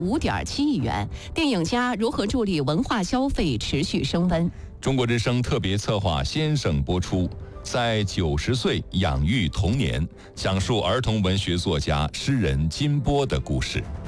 5.7亿元。电影家如何助力文化消费持续升温？ 中国之声特别策划先生播出，在90岁养育童年，讲述儿童文学作家诗人金波的故事。